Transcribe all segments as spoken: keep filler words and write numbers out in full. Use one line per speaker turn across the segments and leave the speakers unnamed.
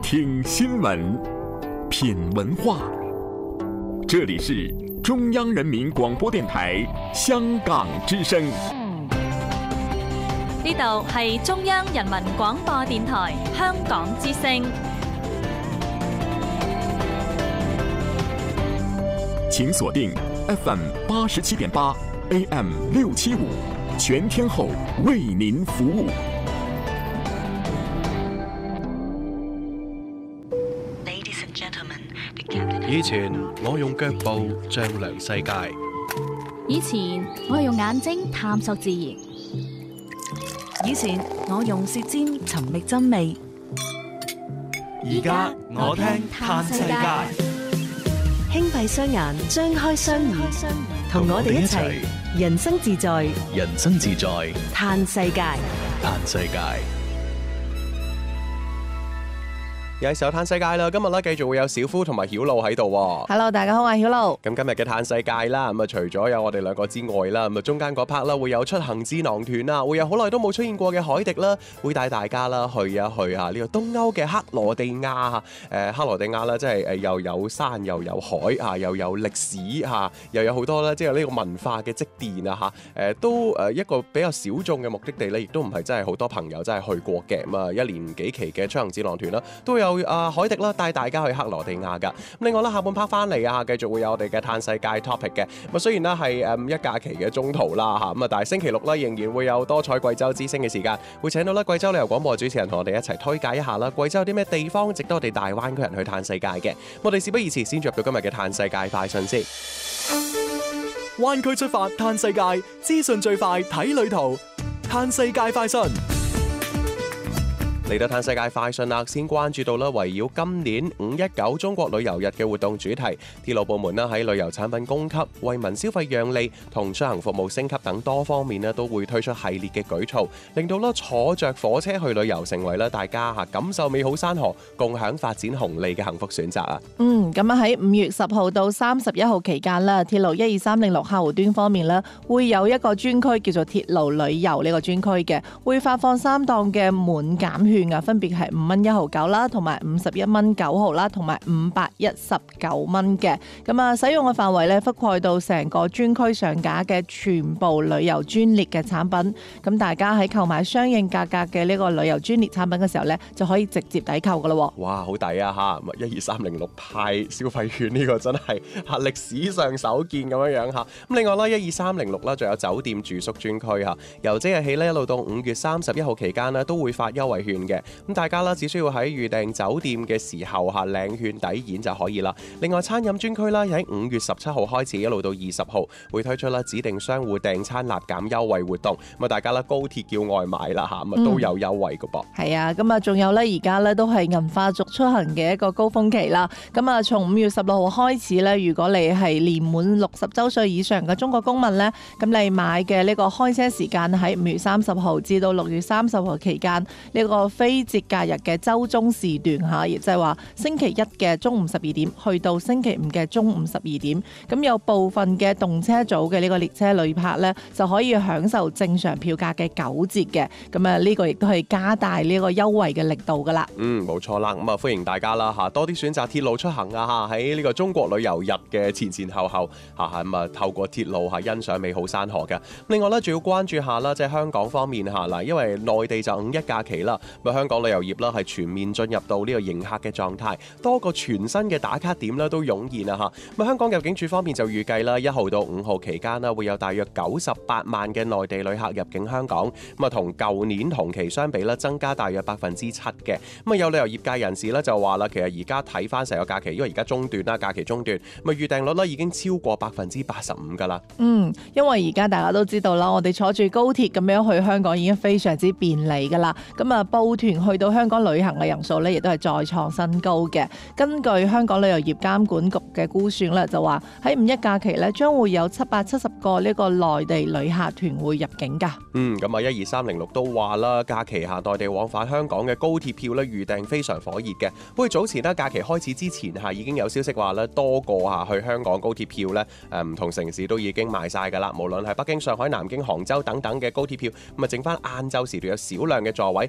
听新闻，品文化。这里是中央人民廣播電台香港之聲。
呢度係中央人民廣播電台香港之聲。
請鎖定 F M 八十七點八 A M 六七五，全天候為您服務。
以前我用腳步丈量世界，
以前我係用眼睛探索自然，
以前我用舌尖尋覓真味，
而家我聽嘆世界。
輕閉雙眼，張開雙耳，同我哋一齊人生自在，
人生自在
嘆世界，
嘆世界。
有時候嘆世界啦，今日咧繼續會有小夫同埋曉露喺度。
Hello， 大家好，我係曉露。
咁今日嘅嘆世界啦，咁啊除咗有我哋兩個之外啦，咁啊中間嗰 part 啦會有出行智囊團啦，會有好耐都冇出現過嘅海迪啦，會帶大家啦去一去啊呢個東歐嘅克羅地亞嚇。誒克羅地亞啦，即係誒又有山又有海嚇，又有歷史嚇，又有好多咧，即係呢個文化嘅積澱啊嚇。誒都誒一個比較小眾嘅目的地咧，亦都唔係真係好多朋友真係去過嘅。咁啊一年幾期嘅出行智囊團啦，都有。啊，海迪啦，帶大家去克羅地亞噶。咁另外啦，下半 part 翻嚟啊，繼續會有我哋嘅嘆世界 topic 嘅。咁啊，雖然咧係誒一假期嘅中途啦嚇，咁啊，但係星期六咧仍然會有多彩貴州之聲嘅時間，會請到咧貴州旅遊廣播主持人同我哋一齊推介一下啦。貴州有啲咩地方值得我哋大灣區人去嘆世界嘅？我哋事不宜遲，先進入到今日嘅嘆世界快訊先。
灣區出發嘆世界，資訊最快睇旅途，嘆世界快訊。
嚟到嘆世界快訊啦，先關注到啦，圍繞今年五一九中國旅遊日嘅活動主題，鐵路部門啦喺旅遊產品供給、為民消費讓利同出行服務升級等多方面咧，都會推出系列嘅舉措，令到啦坐着火車去旅遊成為咧大家嚇感受美好山河、共享發展紅利嘅幸福選擇啊！
嗯，咁啊喺五月十號到三十一號期間啦，鐵路一二三零六客戶端方面咧，會有一個專區叫做鐵路旅遊呢個專區嘅，會發放三檔嘅滿減券。分別係五蚊一毫九啦，同埋五十一蚊九毫啦，同埋五百一十九蚊嘅。咁啊，使用嘅範圍咧覆蓋到成個專區上架嘅全部旅遊專列嘅產品。咁大家喺購買相應價格嘅呢個旅遊專列產品嘅時候咧，就可以直接抵扣噶咯。
哇，好抵啊嚇！一二三零六派消費券呢個真係嚇歷史上首見咁樣樣嚇。咁另外啦，一二三零六啦，仲有酒店住宿專區嚇，由即日起咧一路到五月三十一號期間咧，都會發優惠券嘅。咁大家啦，只需要喺預訂酒店嘅時候嚇領券抵現就可以啦。另外餐飲專區啦，喺五月十七號開始一路到二十號會推出啦指定商戶訂餐立減優惠活動。咁啊，大家啦高鐵叫外賣啦嚇，咁啊都有優惠㗎噃。
係啊，咁啊仲有咧，而家咧都係銀髮族出行嘅一個高峰期啦。咁啊，從五月十六號開始咧，如果你係年滿六十週歲以上嘅中國公民咧，咁你買嘅呢個開車時間喺五月三十號至到六月三十號期間，呢個非節假日嘅週中時段嚇，亦即係話星期一嘅中午十二點去到星期五嘅中午十二點，咁有部分嘅動車組嘅呢個列車旅客咧，就可以享受正常票價嘅九折嘅。咁啊，呢個亦都係加大呢個優惠嘅力度噶啦。
嗯，冇錯啦。咁啊，歡迎大家啦嚇，多啲選擇鐵路出行啊嚇，喺呢個中國旅遊日嘅前前後後嚇，咁啊透過鐵路係欣賞美好山河嘅。另外咧，仲要關注下啦，即係香港方面嚇嗱，因為內地就五一假期啦，咁啊香港旅遊業啦係全面進入到呢個迎客嘅狀態，多個全新嘅打卡點啦都湧現啊嚇。咁啊香港入境處方面就預計啦，一號到五號期間啦會有大約九十八萬嘅內地旅客入境香港，咁啊同舊年同期相比啦增加大約百分之七嘅。咁啊有旅遊業界人士咧就話啦，其實而家睇翻成個假期，因為而家中段啦，假期中段，咁啊預訂率咧已經超過百分之八十五㗎啦。
嗯，因為而家大家都知道啦，我哋坐住高鐵咁樣去香港已經非常之便利㗎啦。咁啊報團去到香港旅行嘅人數咧，亦都係再創新高嘅。根據香港旅遊業監管局嘅估算咧，就話喺五一假期咧，將會有七百七十個呢個內地旅客團會入境㗎。
嗯，咁啊，一二三零六都話啦，假期下內地往返香港嘅高鐵票咧預訂非常火熱嘅。不過早前咧，假期開始之前嚇已經有消息話咧，多個嚇去香港高鐵票咧，誒唔同城市都已經賣晒㗎啦。無論係北京、上海、南京、杭州等等嘅高鐵票，咁啊剩翻晏晝時段有少量嘅座位。咁啊提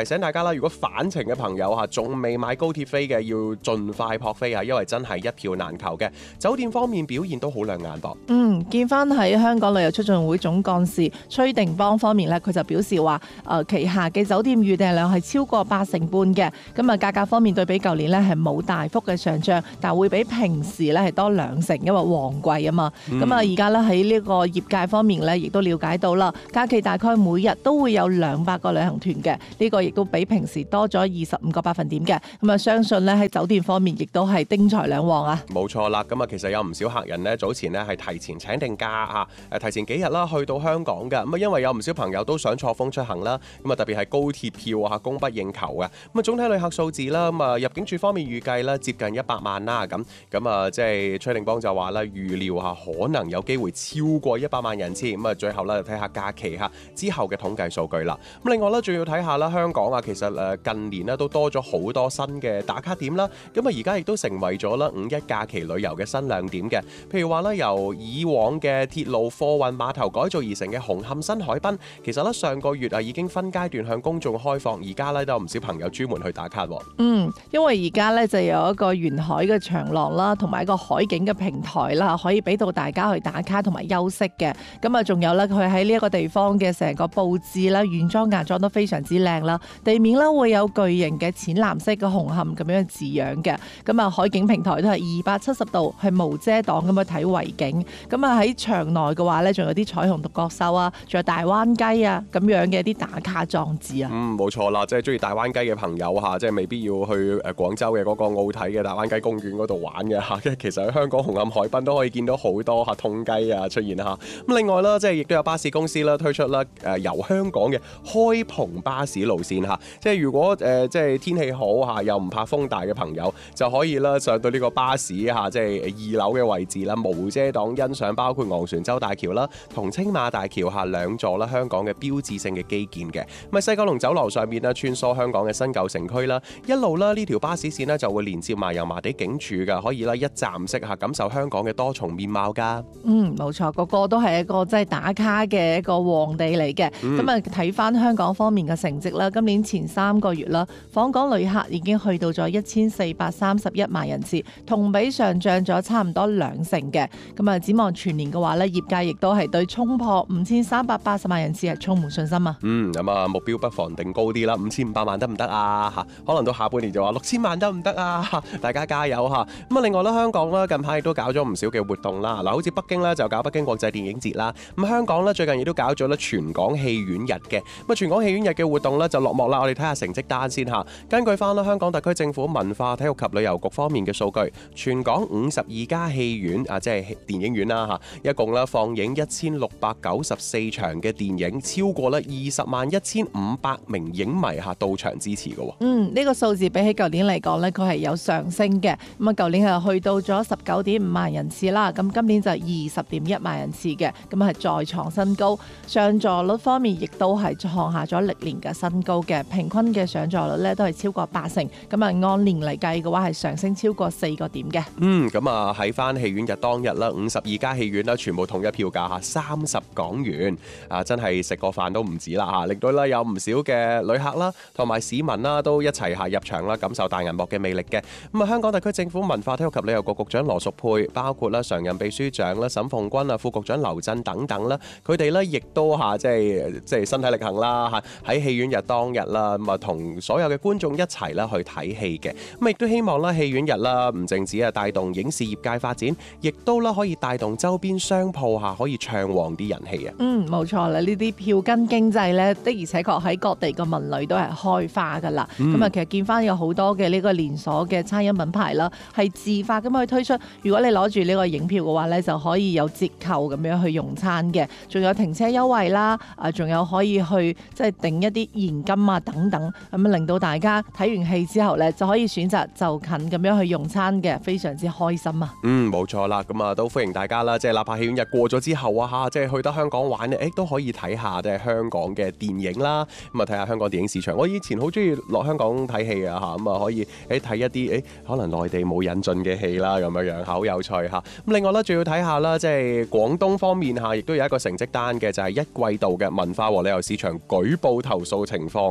提醒大家啦，如果返程嘅朋友嚇仲未買高鐵飛嘅，要盡快撲飛啊，因為真係一票難求嘅。酒店方面表現都好亮眼噃。
嗯，見翻喺香港旅遊促進會總幹事崔定邦方面咧，佢就表示話，誒、呃、旗下嘅酒店預訂量係超過八成半嘅。咁啊，價格方面對比舊年咧係冇大幅嘅上漲，但會比平時咧係多兩成，因為旺季啊嘛。咁啊、嗯，而家咧喺呢個業界方面咧，亦都了解到啦，假期大概每日都會有兩百個旅行團嘅，呢、這個亦都比平時多咗二十五個百分點嘅。咁啊，相信咧喺酒店方面亦都係丁財兩旺啊。
冇錯啦，咁啊，其實有唔少客人呢，早前呢係提前請定假嚇，誒提前幾日啦去到香港嘅。咁啊，因為有唔少朋友都想錯峰出行啦，咁啊特別係高鐵票啊供不應求嘅。咁啊，總體旅客數字啦，咁啊入境處方面預計啦接近一百萬啦，咁咁啊即係崔定邦就話啦，預料嚇可能有機會超過一百萬人次。咁啊，最後咧睇下假期嚇之後嘅統計數據啦。咁另外咧，仲要睇下啦，香港啊，其實誒近年咧都多咗好多新嘅打卡點啦。咁啊，而家亦都成為咗啦五一假期旅遊嘅新亮點嘅。譬如話咧，由以往嘅鐵路貨運碼頭改造而成嘅紅磡新海濱，其實咧上個月啊已經分階段向公眾開放，而家咧都有唔少朋友專門去打卡。
嗯，因為而家咧就有一個沿海嘅長廊啦，同埋一個海景嘅平台啦，可以俾到大家去打卡同埋休息嘅。咁啊，仲有咧，佢喺呢一個地方嘅成個佈置啦、軟裝、硬裝都非常之靚啦。地面咧會有巨型嘅淺藍色嘅紅磡咁樣嘅字樣嘅。咁啊，海景平台都係二百七十度，係無遮擋咁去睇維景。咁啊，喺場內嘅話咧，仲有啲彩虹獨角獸啊，仲有大灣雞啊咁樣嘅一啲打卡裝置啊。
嗯，冇錯啦，即係中意大灣雞嘅朋友嚇，即係未必要去誒廣州嘅嗰個奧體嘅大灣雞公園嗰度玩嘅嚇。其實喺香港紅磡海濱都可以見到好多嚇痛雞啊出現嚇。咁另外啦，即係亦都有巴士公司啦推出啦誒由香港嘅開篷巴士路線嚇，即係如果誒、呃、即係天氣好嚇又唔怕風大嘅朋友，就可以啦上到呢個巴士嚇，即係二樓嘅位置啦，無遮擋欣賞包括昂船洲大橋啦同青馬大橋下兩座啦香港嘅標誌性嘅基建嘅。咁啊西九龍走廊上面啦穿梭香港嘅新舊城區啦，一路啦呢條巴士線呢就會連接埋油麻地警署㗎，可以啦一站式嚇感受香港嘅多重面貌㗎。
嗯，冇錯，個個都係一個即係打卡嘅一個旺地嚟嘅。咁啊睇翻香港方面嘅成績啦，今年前三個月啦，訪港旅客已經去到咗一千四百三十一萬人次，同比上漲咗差唔多兩成嘅。咁啊展望全年嘅話咧，業界亦都係對衝破五千三百八十萬人次係充滿信心啊。
嗯，咁啊目標不妨定高啲啦，五千五百萬得唔得啊？嚇，可能到下半年就話六千萬得唔得啊？大家加油嚇！咁啊另外咧，香港咧近排亦都搞咗唔少嘅活動啦。嗱，好似北京咧就搞北京國際電影節啦。咁香港咧最近亦都搞咗咧全港戲院日嘅。咁啊全港戲院日嘅活動咧就落幕啦。我哋睇下成績單先嚇。根據翻啦香港特區政府文化體育及旅遊局方面嘅數據，全港五十二家戲院啊，即係電影院啦嚇，一共咧放映一千六百九十四場嘅電影，超過咧二十萬一千五百名影迷嚇到場支持嘅。
嗯，呢、這個數字比起舊年嚟講咧，佢係有上升嘅。咁啊，舊年係去到咗十九點五萬人次啦，咁今年就係二十點一萬人次嘅，咁係再創新高。上座率方面亦都係創下咗歷年嘅新高嘅，平均嘅上座率咧都係超過八成。咁啊，按年嚟計嘅話係上升超過四個點嘅。
嗯，咁啊喺翻戲院日當日啦，五十二家戲院啦，全部統一票價嚇三十港元，啊真係食個飯都唔止啦嚇，令到咧有唔少嘅旅客啦同埋市民啦都一齊下入場啦，感受大銀幕嘅魅力嘅。咁啊，香港特區政府文化體育及旅遊局局長羅淑佩，包括啦常任秘書長啦沈鳳君啊、副局長劉震等等啦，佢哋咧亦都嚇即係即係身體力行啦嚇，喺戲院日當日啦，咁啊同所有嘅觀眾一齊啦去睇戲嘅。咁亦都希望啦戲院日啦唔淨止啊帶動影視業界發展，亦都啦可以帶動周邊商鋪嚇可以暢旺啲人氣啊。
嗯，冇錯啦，呢啲票根經濟咧的而且確喺各地嘅文旅都係開花噶啦。咁啊、嗯，其實見翻有好多嘅呢個連鎖嘅餐飲品牌啦，係自發咁去推出。如果你攞住呢個影票嘅話咧，就可以有折扣咁樣去用餐嘅，仲有停車優惠啦，啊，仲有可以去即係頂一啲現金啊等等，咁令到大家睇完戲之後咧就可以選擇就近咁樣去用餐嘅，非常之開心啊！
嗯，冇錯啦，咁啊都歡迎大家啦，即係哪怕戲院日過咗之後啊嚇，即係去得香港玩咧，誒都可以睇下即係香港嘅電影啦，咁啊睇下香港電影市場。我以前好中意落香港睇戲啊嚇，咁啊可以誒睇一啲誒可能內地冇引進嘅戲啦，咁樣樣好有趣嚇。咁另外咧，仲要睇下啦，即係廣東方面嚇，亦都有一個成績單嘅，就係一季度嘅文化和旅遊市場舉報投訴情況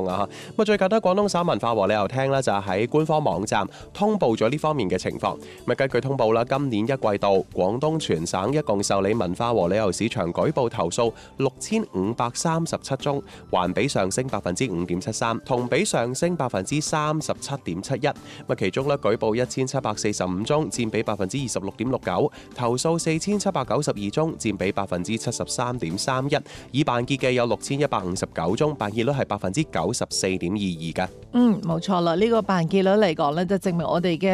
況啊。咁啊，最近咧廣東省文化和旅遊廳咧就喺官方網站通報咗呢方面嘅情況。咁根據通報啦，今年一季度廣東全省一共受理文化和旅遊市場舉報投訴六千五百三十七宗，環比上升百分之五點七三，同比上升百分之三十七點七一。咁其中咧舉報一千七百四十五宗，佔比百分之二十六點六九，投訴四千七百九十二宗，佔比百分之七十三點三一。已辦結嘅有六千一百五十九宗，辦結率係百分之九十四點二二㗎。
嗯，冇錯啦，呢個辦結率嚟講咧，就證明我哋嘅